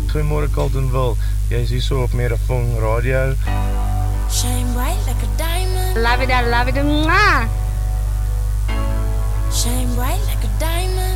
Goeiemôre Carltonville. Jy's hier so op Megafon Radio. Shine bright like a diamond. I love it, mwah. Shine bright like a diamond.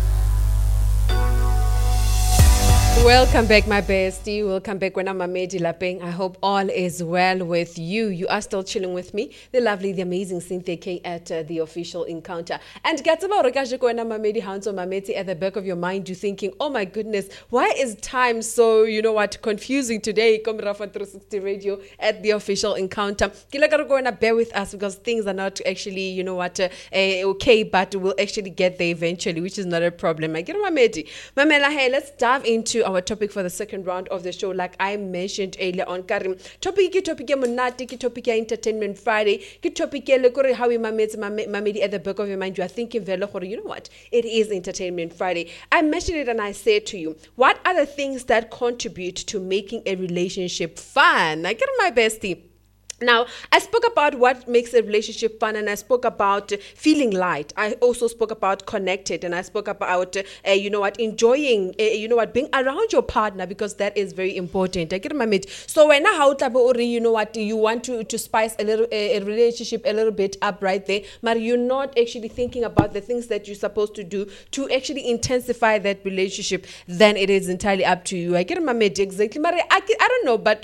Welcome back, my bestie. Welcome back when I'm Mamedi Lapeng. I hope all is well with you. You are still chilling with me, the lovely, the amazing Cynthia K at The Official Encounter. And Gatsaba Rekashiko when I'm Mamedi Hanso Mameti at the back of your mind, you're thinking, oh my goodness, why is time so, confusing today? Come Rafa 360 Radio at The Official Encounter. Kilakarugo bear with us because things are not actually, okay, but we'll actually get there eventually, which is not a problem. I get Mamedi. Mamela, hey, let's dive into our topic for the second round of the show. Like I mentioned earlier on, Karim, topic ya monati, topic ya Entertainment Friday, topic ya lekore how we mamedi at the back of your mind. You are thinking, you know what? It is Entertainment Friday. I mentioned it and I said to you, what are the things that contribute to making a relationship fun? I get my bestie. Now, I spoke about what makes a relationship fun, and I spoke about feeling light. I also spoke about connected, and I spoke about, enjoying, being around your partner, because that is very important. I get my mate. So when you want to spice a relationship a little bit up right there, but you're not actually thinking about the things that you're supposed to do to actually intensify that relationship, then it is entirely up to you. I get my mate exactly. I don't know, but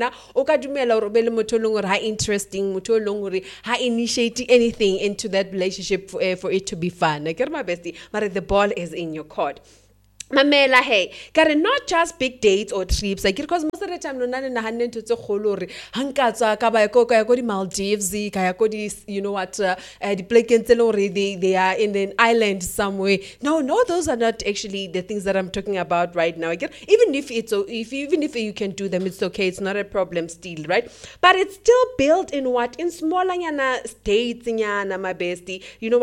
how interesting, how initiating anything into that relationship for it to be fun. I get my bestie, but the ball is in your court. Mamela, hey, not just big dates or trips, like because most of the time, na hannen to Holori, Hankatsa, Kabayako, Kayakodi Maldives, Kayakodi, the Plakentelori, they are in an island somewhere. No, those are not actually the things that I'm talking about right now. Even if you can do them, it's okay. It's not a problem still, right? But it's still built in what? In smaller states, my bestie,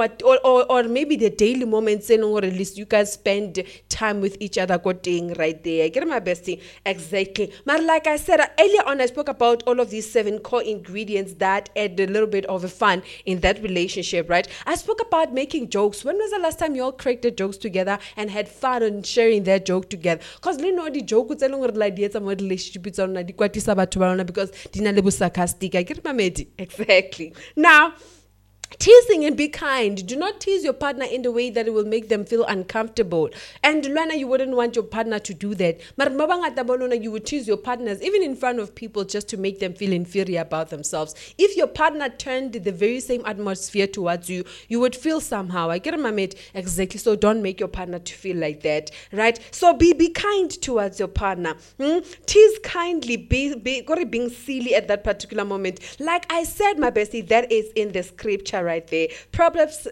or maybe the daily moments, or at least you guys spend time with each other quoting right there. I get my bestie. Exactly. But like I said earlier on, I spoke about all of these 7 core ingredients that add a little bit of a fun in that relationship, right? I spoke about making jokes. When was the last time you all cracked the jokes together and had fun on sharing that joke together? Because the joke would tell relationship because dina sarcastic. I get my mate. Exactly. Now, teasing and be kind. Do not tease your partner in the way that it will make them feel uncomfortable. And Luana, you wouldn't want your partner to do that. But you would tease your partners even in front of people just to make them feel inferior about themselves. If your partner turned the very same atmosphere towards you, you would feel somehow. I get my mate. Exactly. So don't make your partner to feel like that. Right? So be kind towards your partner. Tease kindly. Be being silly at that particular moment. Like I said, my bestie, that is in the scripture right there. Proverbs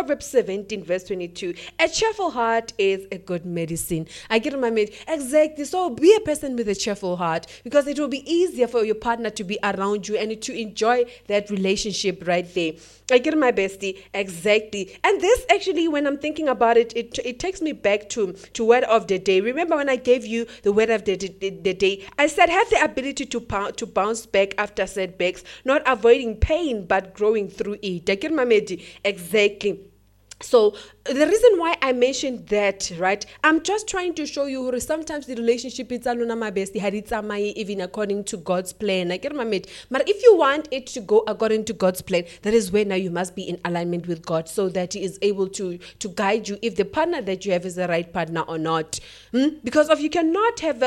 17 verse 22. A cheerful heart is a good medicine. I get my mate. Exactly. So be a person with a cheerful heart, because it will be easier for your partner to be around you and to enjoy that relationship right there. I get my bestie. Exactly. And this actually, when I'm thinking about it, it takes me back to word of the day. Remember when I gave you the word of the day, I said have the ability to bounce back after setbacks, not avoiding pain but growing through it. I get my mate. Exactly. So the reason why I mentioned that, right, I'm just trying to show you sometimes the relationship is my bestie even according to God's plan. I get my mate. But if you want it to go according to God's plan, that is where now you must be in alignment with God, so that He is able to guide you if the partner that you have is the right partner or not. Because if you cannot have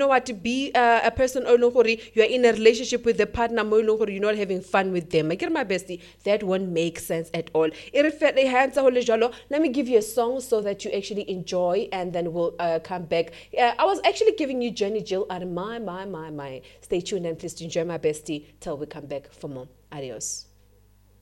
be a person you are in a relationship with the partner you're not having fun with them. I get my bestie. That won't make sense at all. Let me give you a song so that you actually enjoy, and then we'll come back. I was actually giving you Jenny Jill and my. Stay tuned and please enjoy my bestie till we come back for more. Adios.